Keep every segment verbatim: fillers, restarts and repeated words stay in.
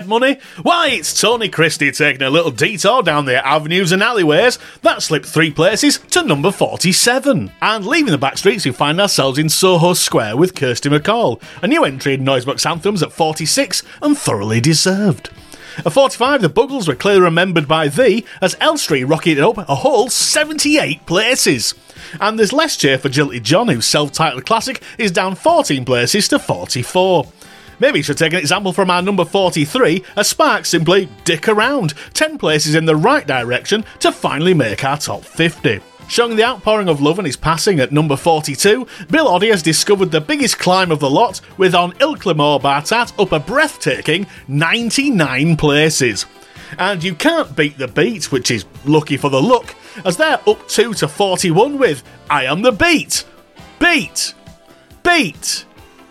money? Why, it's Tony Christie taking a little detour down the avenues and alleyways that slipped three places to number forty-seven. And leaving the backstreets, we find ourselves in Soho Square with Kirsty MacColl, a new entry in Noisebox Anthems at forty-six and thoroughly deserved. At forty-five, the Buggles were clearly remembered by thee as Elstree rocketed up a whole seventy-eight places. And there's less cheer for Jilty John, whose self-titled classic is down fourteen places to forty-four. Maybe you should take an example from our number forty-three, as Sparks simply dick around, ten places in the right direction to finally make our top fifty. Showing the outpouring of love and his passing at number forty-two, Bill Oddie has discovered the biggest climb of the lot, with On Ilclamore Bartat up a breathtaking ninety-nine places. And you can't beat the beat, which is lucky for the luck, as they're up two to forty-one with I Am the Beat. Beat. Beat.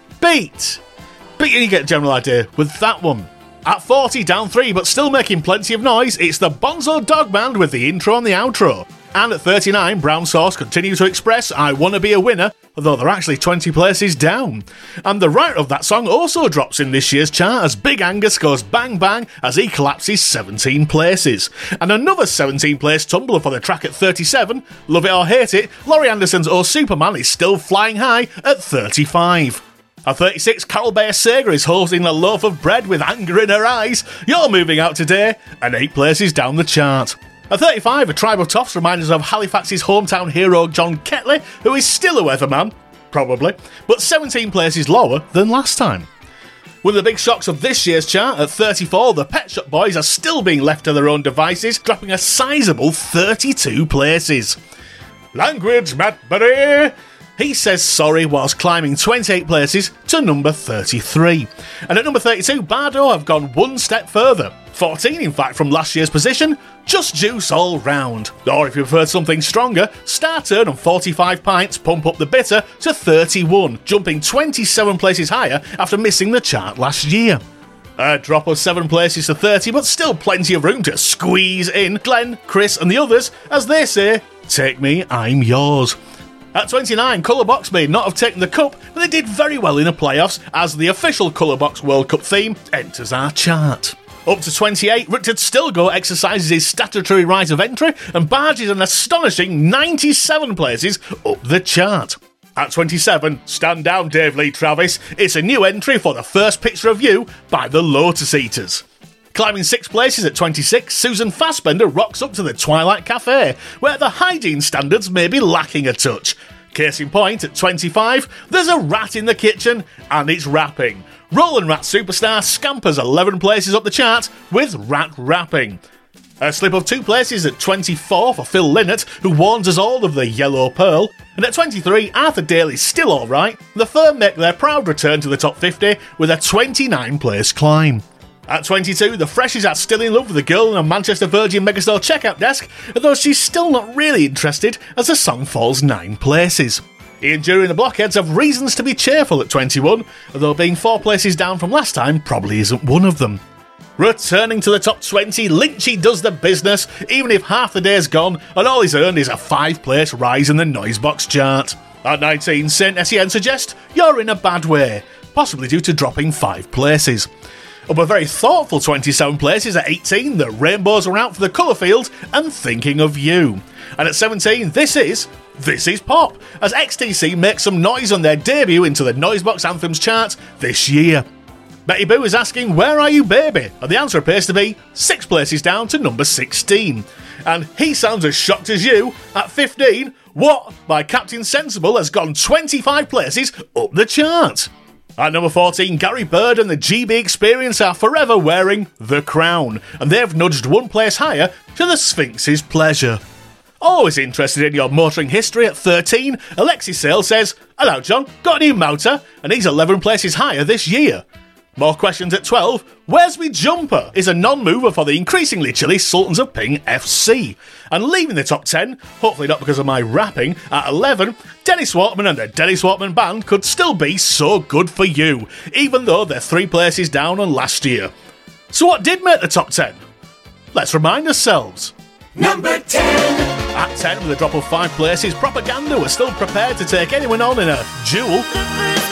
Beat. But you get a general idea with that one. At forty, down three, but still making plenty of noise, it's the Bonzo Dog Band with the intro and the outro. And at thirty-nine, Brown Sauce continue to express I Wanna Be a Winner, although they're actually twenty places down. And the writer of that song also drops in this year's chart as Big Angus goes bang bang as he collapses seventeen places. And another seventeen place tumbler for the track at thirty-seven, Love It or Hate It, Laurie Anderson's Oh Superman is still flying high at thirty-five. At thirty-six, Carol Bayer Sager is holding a loaf of bread with anger in her eyes. You're moving out today, and eight places down the chart. At thirty-five, a Tribe of Toffs remind us of Halifax's hometown hero John Ketley, who is still a weatherman, probably, but seventeen places lower than last time. One of the big shocks of this year's chart, at thirty-four, the Pet Shop Boys are still being left to their own devices, dropping a sizable thirty-two places. Language, Matt Berry! He says sorry whilst climbing twenty-eight places to number thirty-three. And at number thirty-two, Bardo have gone one step further. fourteen, in fact, from last year's position, Just Juice all round. Or if you prefer something stronger, Star Turn and forty-five pints pump up the bitter to thirty-one, jumping twenty-seven places higher after missing the chart last year. A drop of seven places to thirty, but still plenty of room to squeeze in Glenn, Chris and the others, as they say, take me, I'm yours. At twenty-nine, Colourbox may not have taken the cup, but they did very well in the playoffs as the official Colourbox World Cup theme enters our chart. Up to twenty-eight, Richard Stilgo exercises his statutory right of entry and barges an astonishing ninety-seven places up the chart. At twenty-seven, stand down Dave Lee Travis, it's a new entry for The First Picture of You by the Lotus Eaters. Climbing six places at twenty-six, Susan Fassbender rocks up to the Twilight Cafe, where the hygiene standards may be lacking a touch. Case in point, at twenty-five, there's a rat in the kitchen, and it's rapping. Roland Rat superstar scampers eleven places up the chart with Rat Rapping. A slip of two places at twenty-four for Phil Lynott, who warns us all of the Yellow Pearl. And at twenty-three, Arthur Daly's still alright. The firm make their proud return to the top fifty with a twenty-nine place climb. At twenty-two, the Freshies are still in love with the girl on a Manchester Virgin Megastore checkout desk, although she's still not really interested as the song falls nine places. Ian Jury and the Blockheads have reasons to be cheerful at twenty-one, although being four places down from last time probably isn't one of them. Returning to the top twenty, Lynchy does the business, even if half the day's gone and all he's earned is a five-place rise in the Noisebox chart. At nineteen, Saint Etienne suggests you're in a bad way, possibly due to dropping five places. Up a very thoughtful twenty-seven places at eighteen, the Rainbows are out for the colour field and thinking of you. And at seventeen, this is This Is Pop, as X T C makes some noise on their debut into the Noisebox Anthems chart this year. Betty Boo is asking, where are you, baby? And the answer appears to be six places down to number sixteen. And he sounds as shocked as you. At fifteen, What by Captain Sensible has gone twenty-five places up the chart. At number fourteen, Gary Bird and the G B Experience are forever wearing The Crown, and they've nudged one place higher to the Sphinx's Pleasure. Always interested in your motoring history at thirteen, Alexis Sale says, hello John, got a new motor? And he's eleven places higher this year. More questions at twelve, Where's Me Jumper is a non-mover for the increasingly chilly Sultans of Ping F C. And leaving the top ten, hopefully not because of my rapping, at eleven, Dennis Wortman and the Dennis Wortman Band could still be So Good For You, even though they're three places down on last year. So what did make the top ten? Let's remind ourselves. Number ten. At ten, with a drop of five places, Propaganda were still prepared to take anyone on in a duel.